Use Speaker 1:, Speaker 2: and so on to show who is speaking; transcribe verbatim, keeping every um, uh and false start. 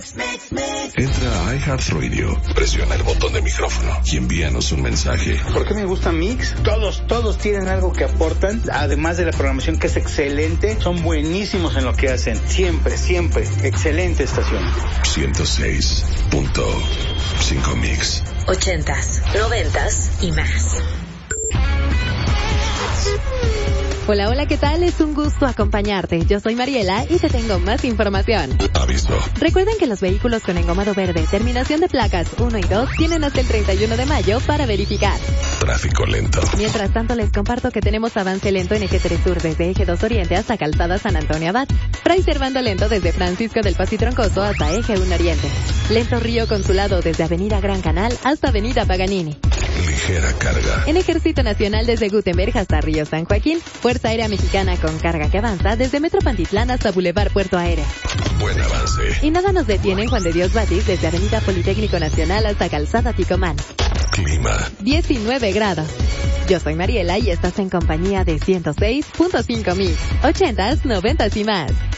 Speaker 1: Entra a iHeartRadio, presiona el botón de micrófono y envíanos un mensaje.
Speaker 2: ¿Por qué me gusta Mix? Todos, todos tienen algo que aportan, además de la programación que es excelente, son buenísimos en lo que hacen. Siempre, siempre. Excelente estación.
Speaker 1: ciento seis punto cinco Mix.
Speaker 3: Ochentas, noventas y más.
Speaker 4: Hola, hola, ¿qué tal? Es un gusto acompañarte. Yo soy Mariela y te tengo más información.
Speaker 1: Aviso.
Speaker 4: Recuerden que los vehículos con engomado verde, terminación de placas uno y dos, tienen hasta el treinta y uno de mayo para verificar.
Speaker 1: Tráfico lento.
Speaker 4: Mientras tanto, les comparto que tenemos avance lento en Eje tres Sur desde Eje dos Oriente hasta Calzada San Antonio Abad. Fray Servando lento desde Francisco del Paz y Troncoso hasta Eje uno Oriente. Lento Río Consulado desde Avenida Gran Canal hasta Avenida Paganini.
Speaker 1: Ligera carga.
Speaker 4: En Ejército Nacional desde Gutenberg hasta Río San Joaquín. Fuerza Aérea Mexicana con carga que avanza desde Metro Pantitlán hasta Boulevard Puerto Aéreo.
Speaker 1: Buen avance.
Speaker 4: Y nada nos detiene en Juan de Dios Batis desde Avenida Politécnico Nacional hasta Calzada Ticomán.
Speaker 1: Clima.
Speaker 4: diecinueve grados. Yo soy Mariela y estás en compañía de ciento seis punto cinco Mix. Ochentas, noventas y más.